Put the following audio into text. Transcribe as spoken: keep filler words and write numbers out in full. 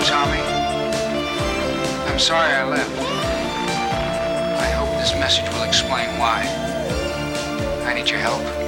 Tommy. I'm sorry I left. I hope this message will explain why. I need your help.